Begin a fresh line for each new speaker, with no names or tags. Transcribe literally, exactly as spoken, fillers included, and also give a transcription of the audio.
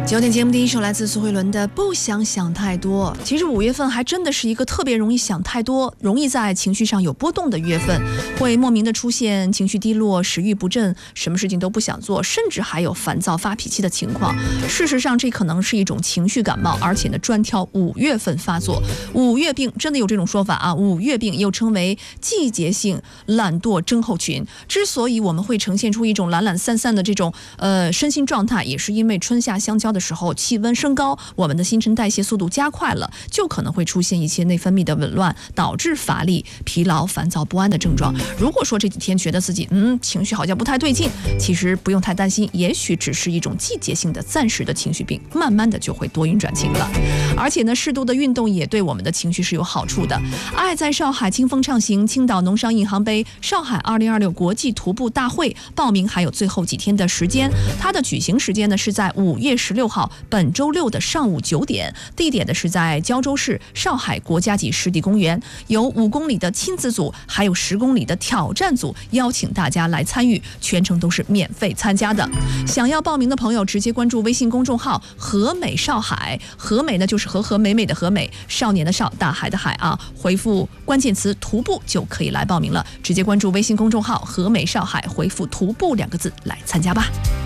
九点节目第一首来自苏慧伦的《不想想太多》。其实五月份还真的是一个特别容易想太多、容易在情绪上有波动的月份，会莫名的出现情绪低落、食欲不振，什么事情都不想做，甚至还有烦躁发脾气的情况。事实上，这可能是一种情绪感冒，而且呢，专挑五月份发作。五月病真的有这种说法啊，五月病又称为季节性懒惰症候群。之所以我们会呈现出一种懒懒散散的这种呃身心状态，也是因为春夏相交的时候气温升高，我们的新陈代谢速度加快了，就可能会出现一些内分泌的紊乱，导致乏力、疲劳、烦躁不安的症状。如果说这几天觉得自己嗯情绪好像不太对劲，其实不用太担心，也许只是一种季节性的暂时的情绪病，慢慢的就会多云转晴了。而且呢，适度的运动也对我们的情绪是有好处的。爱在上海清风畅行青岛农商银行杯上海二零二六国际徒步大会报名还有最后几天的时间，它的举行时间呢是在五月十六号本周六的上午九点，地点呢是在胶州市上海国家级湿地公园，有五公里的亲子组，还有十公里的挑战组，邀请大家来参与，全程都是免费参加的。想要报名的朋友，直接关注微信公众号和美少海，和美呢就是和和美美的和美，少年的少，大海的海啊，回复关键词徒步就可以来报名了。直接关注微信公众号和美少海，回复徒步两个字来参加吧。